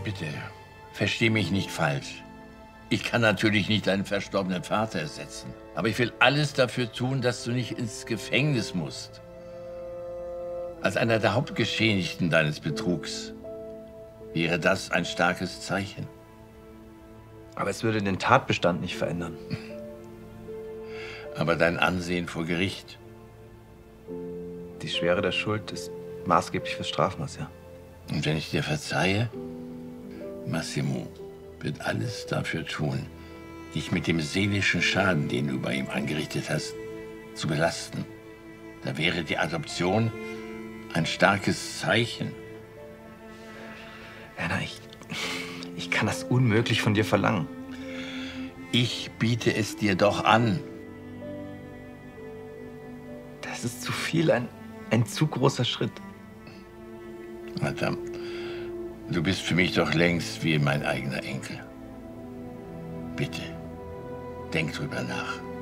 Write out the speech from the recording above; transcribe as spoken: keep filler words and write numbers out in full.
Bitte, versteh mich nicht falsch. Ich kann natürlich nicht deinen verstorbenen Vater ersetzen. Aber ich will alles dafür tun, dass du nicht ins Gefängnis musst. Als einer der Hauptgeschädigten deines Betrugs wäre das ein starkes Zeichen. Aber es würde den Tatbestand nicht verändern. Aber dein Ansehen vor Gericht. Die Schwere der Schuld ist maßgeblich fürs Strafmaß, ja. Und wenn ich dir verzeihe, Massimo wird alles dafür tun, dich mit dem seelischen Schaden, den du bei ihm angerichtet hast, zu belasten. Da wäre die Adoption ein starkes Zeichen. Werner, ich, ich kann das unmöglich von dir verlangen. Ich biete es dir doch an. Das ist zu viel, ein, ein zu großer Schritt. Madame, du bist für mich doch längst wie mein eigener Enkel. Bitte, denk drüber nach.